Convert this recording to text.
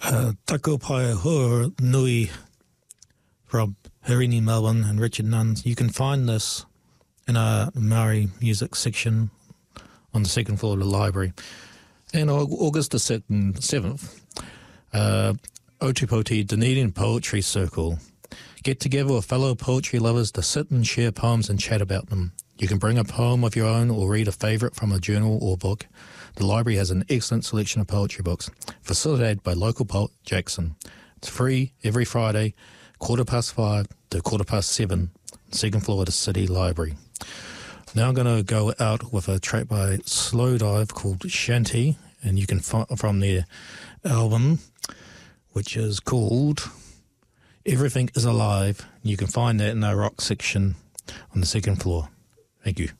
Taku Pai Hua Nui from Harini, Melbourne, and Richard Nunn. You can find this in our Maori music section on the second floor of the library. And August the 7th, Otipoti Dunedin Poetry Circle. Get together with fellow poetry lovers to sit and share poems and chat about them. You can bring a poem of your own or read a favourite from a journal or book. The library has an excellent selection of poetry books, facilitated by local poet Jackson. It's free every Friday, 5:15 to 7:15, second floor of the City Library. Now I'm going to go out with a track by Slowdive called Shanty, and you can find from their album, which is called Everything is Alive. You can find that in our rock section on the second floor. Thank you.